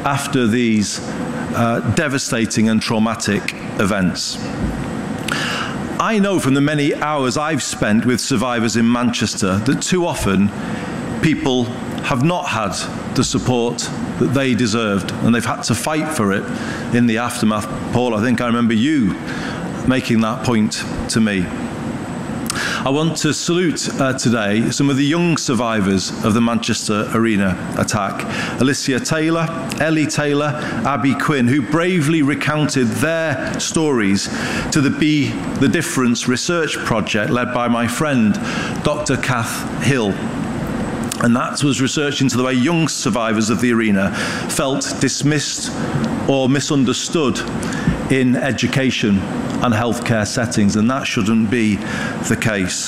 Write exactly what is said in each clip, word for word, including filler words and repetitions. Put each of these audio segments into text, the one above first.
after these uh, devastating and traumatic events. I know from the many hours I've spent with survivors in Manchester that too often people have not had the support that they deserved, and they've had to fight for it in the aftermath. Paul, I think I remember you making that point to me. I want to salute uh, today some of the young survivors of the Manchester Arena attack. Alicia Taylor, Ellie Taylor, Abby Quinn, who bravely recounted their stories to the Be the Difference research project led by my friend, Doctor Kath Hill. And that was research into the way young survivors of the arena felt dismissed or misunderstood in education and healthcare settings, and that shouldn't be the case.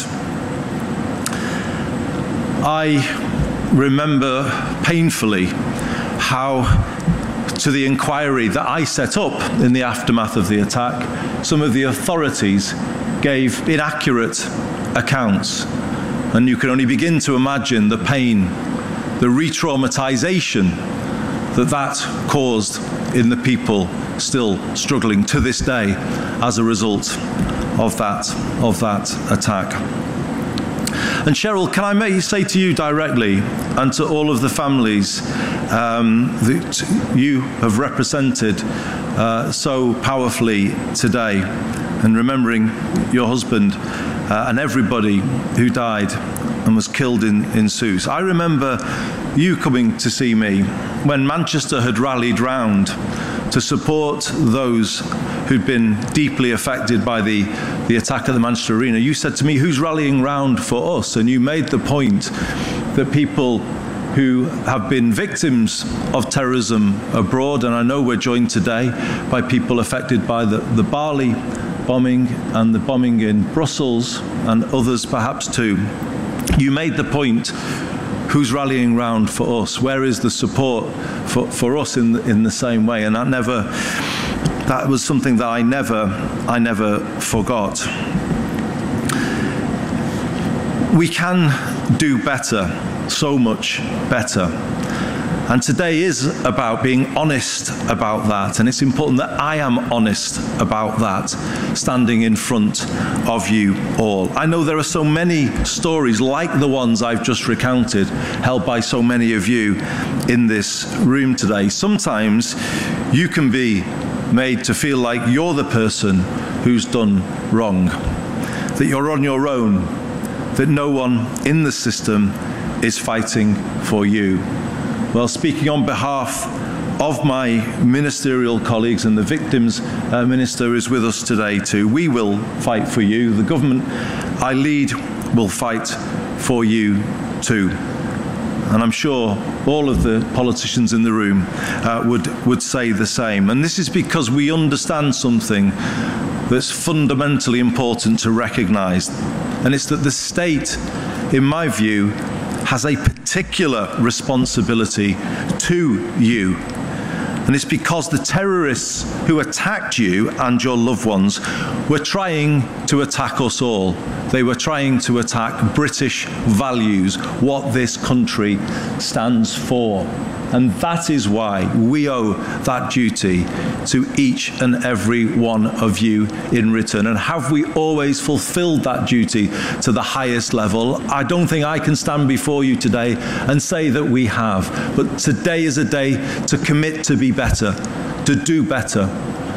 I remember painfully how, to the inquiry that I set up in the aftermath of the attack, some of the authorities gave inaccurate accounts. And you can only begin to imagine the pain, the re-traumatization that that caused in the people still struggling to this day as a result of that, of that attack. And Cheryl, can I may say to you directly and to all of the families um, that you have represented uh, so powerfully today, and remembering your husband uh, and everybody who died and was killed in, in Sousse. I remember you coming to see me when Manchester had rallied round to support those who'd been deeply affected by the, the attack at the Manchester Arena. You said to me, who's rallying round for us? And you made the point that people who have been victims of terrorism abroad, and I know we're joined today by people affected by the, the Bali bombing and the bombing in Brussels and others perhaps too. You made the point, who's rallying round for us? Where is the support for, for us in the, in the same way? And that never, that was something that I never, I never forgot. We can do better, so much better. And today is about being honest about that. And it's important that I am honest about that, standing in front of you all. I know there are so many stories like the ones I've just recounted, held by so many of you in this room today. Sometimes you can be made to feel like you're the person who's done wrong, that you're on your own, that no one in the system is fighting for you. Well, speaking on behalf of my ministerial colleagues, and the victims uh, minister is with us today too, we will fight for you. The government I lead will fight for you too. And I'm sure all of the politicians in the room uh, would, would say the same. And this is because we understand something that's fundamentally important to recognise. And it's that the state, in my view, has a particular responsibility to you. And it's because the terrorists who attacked you and your loved ones were trying to attack us all. They were trying to attack British values, what this country stands for. And that is why we owe that duty to each and every one of you in return. And have we always fulfilled that duty to the highest level? I don't think I can stand before you today and say that we have. But today is a day to commit to be better, to do better,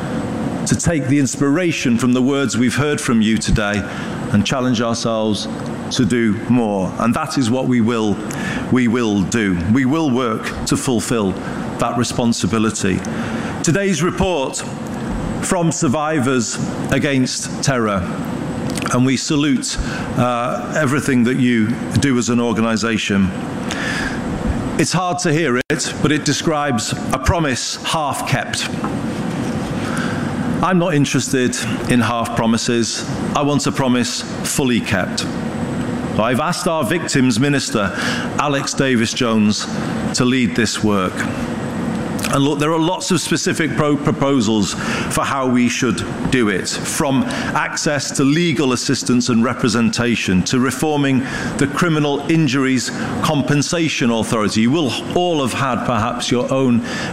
to take the inspiration from the words we've heard from you today and challenge ourselves to do more. And that is what we will, we will do. We will work to fulfill that responsibility. Today's report from Survivors Against Terror, and we salute uh, everything that you do as an organisation. It's hard to hear it, but it describes a promise half kept. I'm not interested in half promises. I want a promise fully kept. I've asked our victims minister, Alex Davis-Jones, to lead this work. And look, there are lots of specific pro proposals for how we should do it, from access to legal assistance and representation, to reforming the Criminal Injuries Compensation Authority. You will all have had perhaps your own